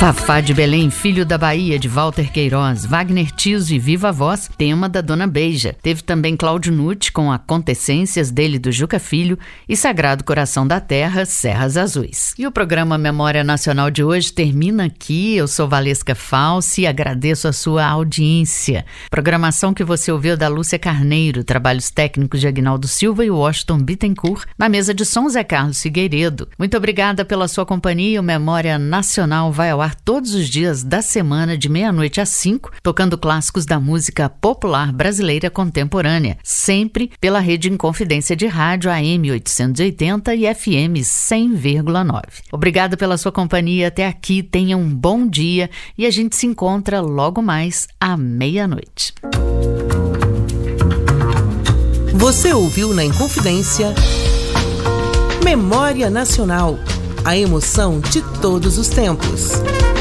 Fafá de Belém, Filho da Bahia, de Walter Queiroz, Wagner Tiso e Viva Voz, tema da Dona Beija. Teve também Cláudio Nutti com Acontecências, dele do Juca Filho, e Sagrado Coração da Terra, Serras Azuis. E o programa Memória Nacional de hoje termina aqui. Eu sou Valesca Falsi e agradeço a sua audiência. Programação que você ouviu da Lúcia Carneiro, trabalhos técnicos de Aguinaldo Silva e Washington Bittencourt, na mesa de som Zé Carlos Figueiredo. Muito obrigada pela sua companhia. O Memória Nacional vai ao ar todos os dias da semana, de meia-noite às 5, tocando clássicos da música popular brasileira contemporânea, sempre pela Rede Inconfidência de Rádio AM 880 e FM 100,9. Obrigada pela sua companhia até aqui, tenha um bom dia e a gente se encontra logo mais à meia-noite. Você ouviu na Inconfidência Memória Nacional, a emoção de todos os tempos.